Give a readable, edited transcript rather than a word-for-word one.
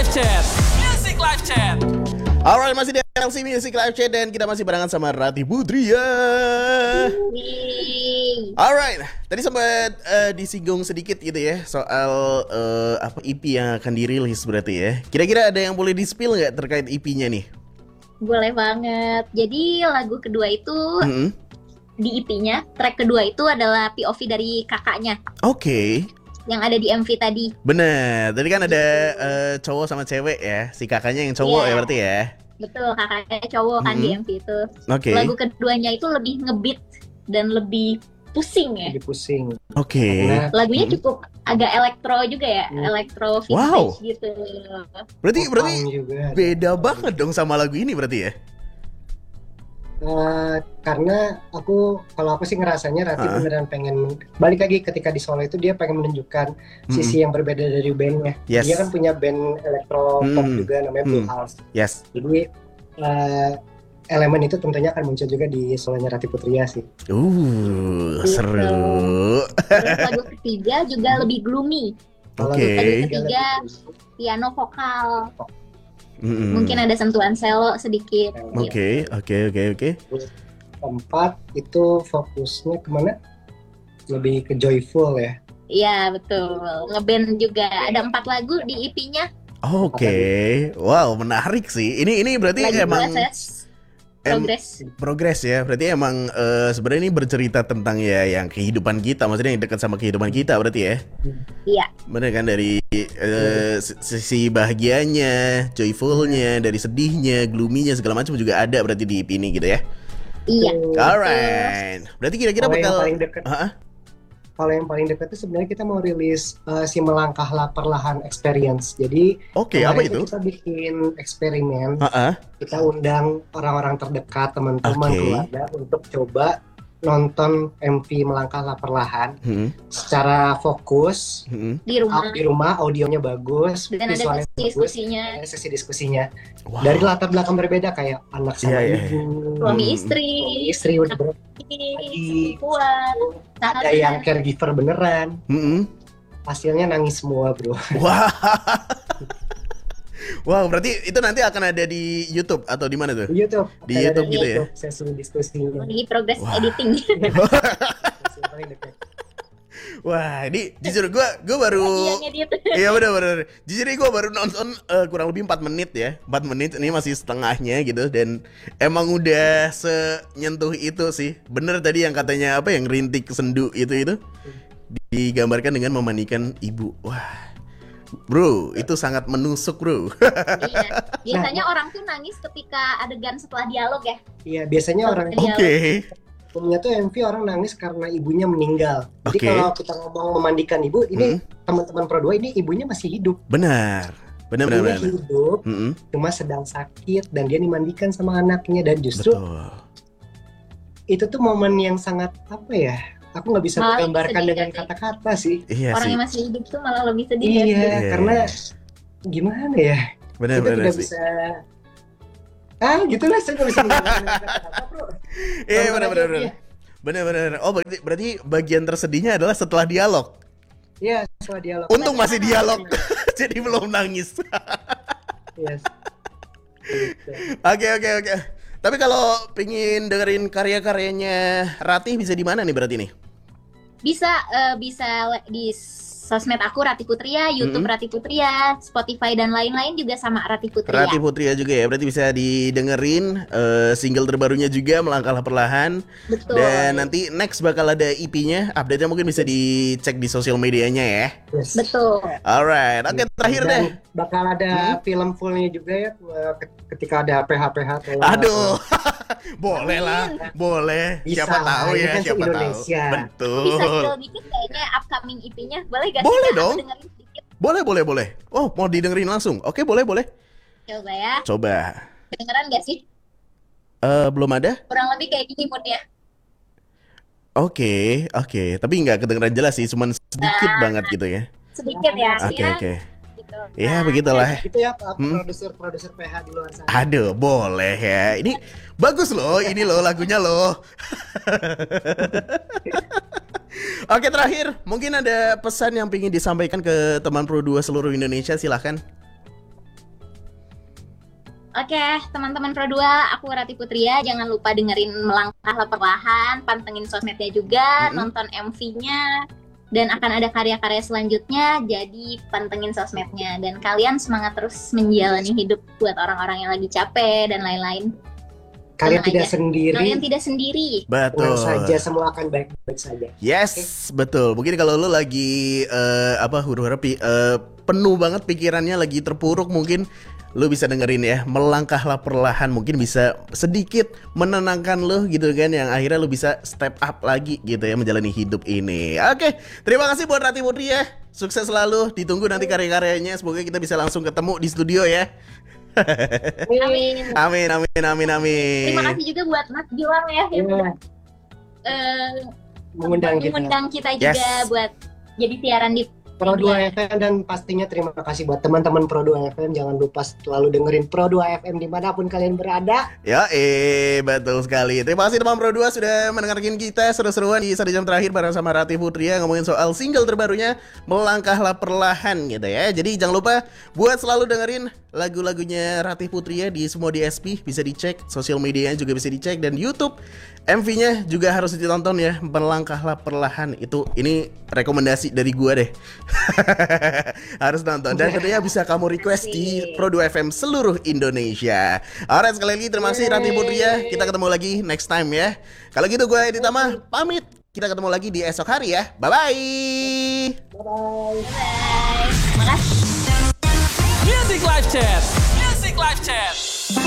Chat. Music Live Chat. Alright, masih di LC Music Live Chat dan kita masih barengan sama Rati Putria. Alright, tadi sempat disinggung sedikit gitu ya soal apa EP yang akan dirilis berarti ya. Kira-kira ada yang boleh di-spill nggak terkait EP-nya nih? Boleh banget. Jadi lagu kedua itu di EP-nya, track kedua itu adalah POV dari kakaknya Oke. yang ada di MV tadi. Bener, tadi kan ada cowok sama cewek ya. Si kakaknya yang cowok ya berarti ya. Betul, kakaknya cowok kan di MV itu. Oke. Lagu keduanya itu lebih ngebeat dan lebih pusing ya. Lebih pusing. Oke. Karena Lagunya cukup agak elektro juga ya, elektro vintage Wow. gitu. Berarti popang juga. beda banget dong sama lagu ini berarti ya. Karena kalau aku sih ngerasanya Rati beneran pengen balik lagi ketika di Solo itu dia pengen menunjukkan sisi yang berbeda dari bandnya. Yes. Dia kan punya band elektro pop juga namanya Blue House. Yes. Jadi elemen itu tentunya akan muncul juga di solonya Rati Putria sih. Seru. Terus lagu ketiga juga lebih gloomy. Kalau Oke. lagu Lagu ketiga piano vokal. Mungkin ada sentuhan cello sedikit. Oke. Keempat itu fokusnya kemana? Lebih ke joyful ya. Iya betul. Ngeband juga ada 4 lagu di EP-nya. Oke. Wow, menarik sih. Ini berarti Lagi emang progres ya. Berarti emang sebenarnya ini bercerita tentang ya yang kehidupan kita, maksudnya yang dekat sama kehidupan kita berarti ya. Iya. Bener kan, dari sisi bahagianya, joyfulnya, dari sedihnya, gloomy-nya segala macam juga ada berarti di EP ini gitu ya. Iya. Alright. Berarti kira-kira bakal Kalau yang paling dekat itu sebenarnya kita mau rilis si Melangkahlah Perlahan Experience. Jadi apa itu? Kita bikin eksperimen. Kita undang orang-orang terdekat, teman-teman, keluarga untuk coba nonton MV Melangkahlah Perlahan secara fokus di rumah, audionya bagus, dan ada sesi diskusinya. Wow. Dari latar belakang berbeda kayak anak sama ibu, suami istri udah ada yang caregiver beneran. Hasilnya nangis semua, bro. Wow, berarti itu nanti akan ada di YouTube atau di mana tuh? YouTube. Di YouTube gitu ya. Sesi diskusinya. Lagi progress editing. Wah, ini jujur gue baru iya benar. Jujur ini gue baru nonton kurang lebih 4 menit ya. 4 menit, ini masih setengahnya gitu. Dan emang udah senyentuh itu sih. Bener tadi yang katanya apa, yang rintik sendu itu digambarkan dengan memandikan ibu. Wah, bro, itu sangat menusuk, bro. Iya. Biasanya orang tuh nangis ketika adegan setelah dialog ya. Iya, biasanya orang umumnya tuh MV orang nangis karena ibunya meninggal. Jadi kalau kita ngomong memandikan ibu, ini teman-teman Pro 2 ini ibunya masih hidup. Benar. Hidup, cuma sedang sakit dan dia dimandikan sama anaknya, dan justru itu tuh momen yang sangat apa ya? Aku nggak bisa menggambarkan dengan kata-kata sih. Iya, orang yang masih hidup tuh malah lebih sedih. Iya, karena gimana ya? Benar tidak sih. bisa. Gitulah, saya nggak bisa menggambarkan dengan kata-kata, bro. Iya, benar. Oh, berarti bagian tersedihnya adalah setelah dialog. Iya, setelah dialog. Untung masih dialog, jadi belum nangis. Yes. Oke. Tapi kalau pingin dengerin karya-karyanya Rati bisa di mana nih berarti nih? Bisa di sosmed aku Rati Putria, YouTube Rati Putria, Spotify dan lain-lain juga sama Rati Putria. Rati Putria juga ya, berarti bisa didengerin single terbarunya juga Melangkahlah Perlahan. Betul. Dan nanti next bakal ada EP-nya, update-nya mungkin bisa dicek di sosial medianya ya. Yes. Betul. Alright, oke, terakhir deh. Bakal ada film fullnya juga ya ketika ada PH-PH. Aduh, boleh lah, boleh. Bisa, siapa tahu ya, kan siapa Indonesia. tahu. Betul. Bisa spill dikit kayaknya upcoming EP-nya, boleh gak? Boleh dong. Sedikit. Boleh. Oh, mau didengerin langsung? Oke, boleh. Coba ya. Coba. Kedengeran gak sih? Belum ada? Kurang lebih kayak gini moodnya. Oke. Tapi nggak kedengeran jelas sih, cuman sedikit banget gitu ya. Sedikit ya. Oke. Ya begitulah. Itu ya produser PH di luar sana. Aduh, boleh ya. Ini bagus loh, ini loh lagunya loh. Oke, terakhir, mungkin ada pesan yang ingin disampaikan ke teman Pro 2 seluruh Indonesia, silahkan. Oke, teman-teman Pro 2, aku Rati Putria. Jangan lupa dengerin Melangkahlah Perlahan, pantengin sosmednya juga, nonton MV-nya, dan akan ada karya-karya selanjutnya. Jadi pantengin sosmednya, dan kalian semangat terus menjalani hidup buat orang-orang yang lagi capek dan lain-lain. Kalian tidak sendiri. Kalian tidak sendiri. Betul. Tenang saja, semua akan baik-baik saja. Yes, betul. Mungkin kalau lu lagi huru-hara penuh banget pikirannya, lagi terpuruk, mungkin lu bisa dengerin ya Melangkahlah Perlahan, mungkin bisa sedikit menenangkan lu gitu kan, yang akhirnya lu bisa step up lagi gitu ya menjalani hidup ini. Oke, terima kasih buat Rati Putri ya. Sukses selalu, ditunggu nanti karya-karyanya. Semoga kita bisa langsung ketemu di studio ya. Amin. Amin. Terima kasih juga buat Mas Gilang ya yang mengundang kita juga buat jadi siaran di Pro 2 FM, dan pastinya terima kasih buat teman-teman Pro 2 FM. Jangan lupa selalu dengerin Pro 2 FM dimanapun kalian berada. Ya, betul sekali. Terima kasih teman Pro 2 sudah mendengarkan kita seru-seruan di 1 jam terakhir bareng sama Rati Putria ngomongin soal single terbarunya Melangkahlah Perlahan gitu ya. Jadi jangan lupa buat selalu dengerin lagu-lagunya Rati Putria di semua DSP, bisa dicek, sosial medianya juga bisa dicek, dan YouTube MV-nya juga harus ditonton ya, Melangkahlah Perlahan. Ini rekomendasi dari gua deh. Harus nonton, dan tentunya bisa kamu request di Pro 2 FM seluruh Indonesia. Alright, sekali lagi terima kasih Rati Putria. Kita ketemu lagi next time ya. Kalau gitu gue Edi Tama pamit. Kita ketemu lagi di esok hari ya. Bye-bye. Bye. Makasih. Music Live Chat. Music Live Chat.